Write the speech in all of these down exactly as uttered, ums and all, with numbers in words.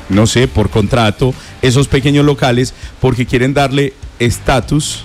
no sé, por contrato, esos pequeños locales porque quieren darle estatus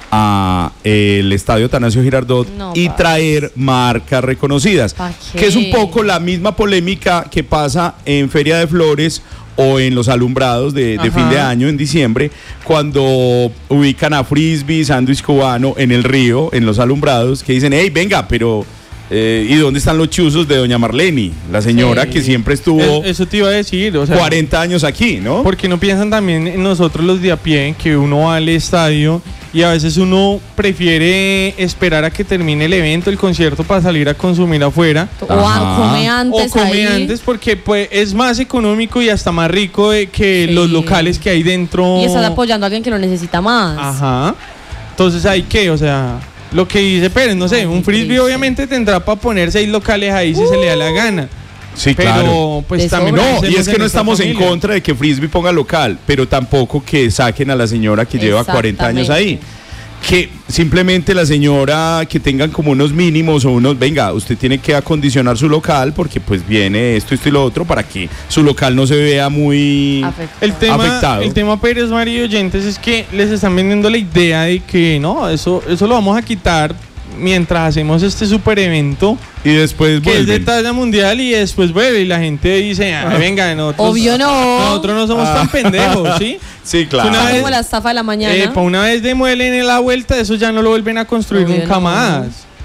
a el Estadio Atanasio Girardot No, y pa. traer marcas reconocidas, ¿Pa qué? que es un poco la misma polémica que pasa en Feria de Flores o en los alumbrados de, de fin de año en diciembre, cuando ubican a Frisbee, sándwich cubano en el río, en los alumbrados, que dicen, hey, venga, pero eh, ¿y dónde están los chuzos de doña Marleni? La señora Sí. que siempre estuvo Es- eso te iba a decir, o sea, cuarenta años aquí, ¿no? porque no piensan también en nosotros los de a pie, que uno va al estadio y a veces uno prefiere esperar a que termine el evento, el concierto, para salir a consumir afuera. O a- Ajá. come antes O come ahí. antes porque pues es más económico y hasta más rico de que Sí. los locales que hay dentro. Y estás apoyando a alguien que lo necesita más. Ajá. Entonces hay que, o sea, lo que dice Pérez, no sé, Ay, un qué frisbee triste. obviamente tendrá para poner seis locales ahí si se le da la gana. Sí, Pero claro. pues De también sobra. No, y pensemos es que no en esta estamos en familia. contra de que Frisbee ponga local, pero tampoco que saquen a la señora que lleva cuarenta años ahí. Que simplemente la señora que tengan como unos mínimos o unos, venga, usted tiene que acondicionar su local porque pues viene esto, esto y lo otro para que su local no se vea muy Afectado. El tema, afectado. el tema Pérez, Mario y oyentes, es que les están vendiendo la idea de que no, eso, eso lo vamos a quitar mientras hacemos este super evento y después que es de vuelven. talla mundial y después vuelve y la gente dice, "Ay, venga, nosotros, Obvio no. nosotros no somos tan pendejos, ¿sí? Sí, claro. Una Está vez- como la estafa de la mañana. Eh, para una vez demuelen en la vuelta, eso ya no lo vuelven a construir Obvio nunca no. más.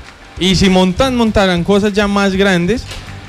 Y si montan, montarán cosas ya más grandes.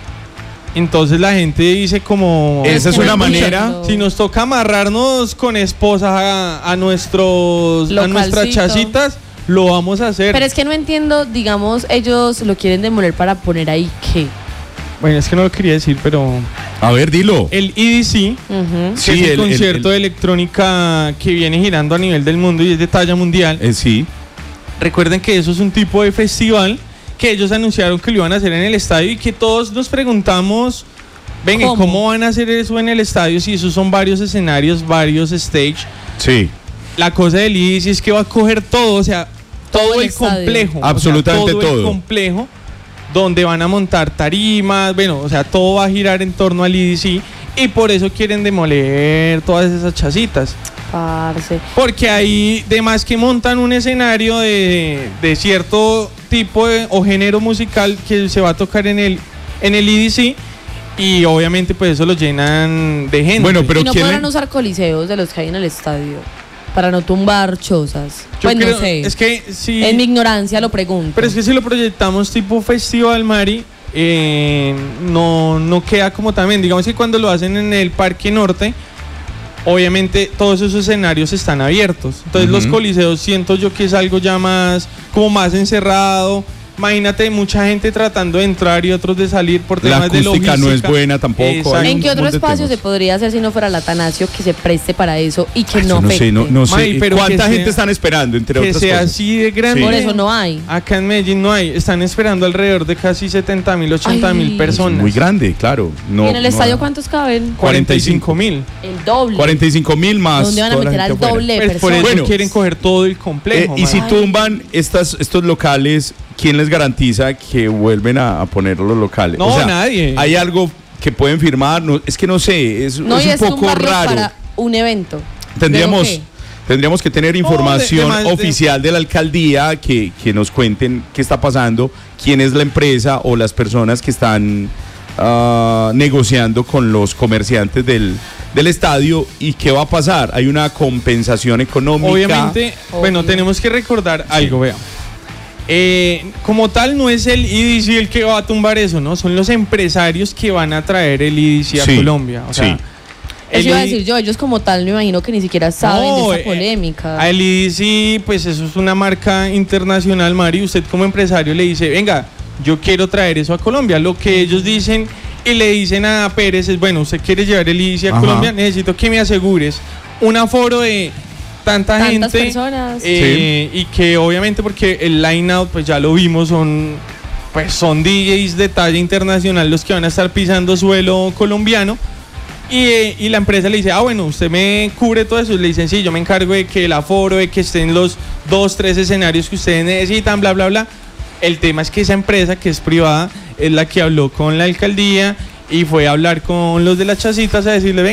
Entonces la gente dice como... Esa es que una no manera. entiendo. Si nos toca amarrarnos con esposas a, a nuestros a nuestras Localcito. chacitas, lo vamos a hacer. Pero es que no entiendo, digamos, ellos lo quieren demoler para poner ahí qué. Bueno, es que no lo quería decir, pero A ver, dilo. el E D C, Ujú. que Sí, es el, el- el- concierto el- de electrónica que viene girando a nivel del mundo y es de talla mundial. Eh, sí. Recuerden que eso es un tipo de festival que ellos anunciaron que lo iban a hacer en el estadio y que todos nos preguntamos, venga, ¿cómo, ¿Cómo? ¿cómo van a hacer eso en el estadio si esos son varios escenarios, varios stage? Sí. La cosa del I D C es que va a coger todo, o sea, todo, Todo el el estadio. complejo. Absolutamente o sea, todo. todo. el complejo donde van a montar tarimas, bueno, o sea, todo va a girar en torno al I D C y por eso quieren demoler todas esas chacitas. Parce. Porque ahí, de más que montan un escenario de, de cierto tipo de- o género musical que se va a tocar en el, en el I D C y obviamente pues eso lo llenan de gente. Bueno, pero y no ¿quién podrán le- usar coliseos de los que hay en el estadio para no tumbar chozas. Yo Pues creo- no sé. Es que sí. En mi ignorancia lo pregunto. Pero es que si lo proyectamos tipo festival, Mari, eh, no, no queda como también. Digamos que cuando lo hacen en el Parque Norte, obviamente todos esos escenarios están abiertos. Entonces Ujú. los coliseos siento yo que es algo ya más, como más encerrado. Imagínate mucha gente tratando de entrar y otros de salir por La temas de acústica logística. no es buena tampoco. Exacto. hay ¿En un qué otro montón de espacio se temas. podría hacer si no fuera el Atanasio que se preste para eso y que Ay, no yo no sé, afecte? no, no sé. May, pero ¿Cuánta que gente sea- están esperando, entre Que otras sea cosas? así de grande. Por eso no hay. Acá en Medellín no hay. Están esperando alrededor de casi setenta mil, ochenta mil Ay. personas. Muy grande, claro. No, ¿Y en el no- estadio cuántos caben? cuarenta y cinco mil. El doble. cuarenta y cinco mil más. ¿Dónde van a toda la meter gente al afuera. doble de Pues por personas? eso Bueno. quieren coger todo el complejo. Eh, y si man. tumban estas, estos locales, ¿quién les garantiza que vuelven a, a poner los locales? No, nadie. Hay algo que pueden firmar, no, es que no sé, es, No, es y un es poco tumbarlos raro. para un evento. Tendríamos, ¿Luego tendríamos que tener información de- de más de- oficial de la alcaldía que, que nos cuenten qué está pasando, quién es la empresa o las personas que están ah, negociando con los comerciantes del, del estadio y qué va a pasar. Hay una compensación económica. Obviamente, Obvio. bueno, tenemos que recordar algo, vea. Eh, como tal, no es el I D C el que va a tumbar eso, ¿no? Son los empresarios que van a traer el I D C a Sí, Colombia. O sea, sí. el Eso iba a I- decir yo, ellos como tal me imagino que ni siquiera saben No, de eh, esta polémica. A el I D C, pues eso es una marca internacional, Mari. Usted como empresario le dice, venga, yo quiero traer eso a Colombia. Lo que ellos dicen y le dicen a Pérez es, bueno, usted quiere llevar el I D C a Ajá. Colombia, necesito que me asegures un aforo de tanta Tantas gente. personas. eh, Y que obviamente porque el line-out, pues ya lo vimos, son, pues son D Js de talla internacional los que van a estar pisando suelo colombiano. Y, eh, y la empresa le dice, ah, bueno, usted me cubre todo eso. Y le dicen, sí, yo me encargo de que el aforo, de que estén los dos, tres escenarios que ustedes necesitan, bla, bla, bla. El tema es que esa empresa, que es privada, es la que habló con la alcaldía y fue a hablar con los de las chacitas a decirle, ven,